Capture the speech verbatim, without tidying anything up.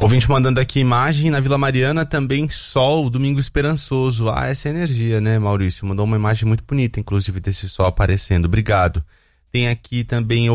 Ouvinte mandando aqui imagem, na Vila Mariana também sol, domingo esperançoso. Ah, essa é energia, né, Maurício? Mandou uma imagem muito bonita, inclusive, desse sol aparecendo. Obrigado. Tem aqui também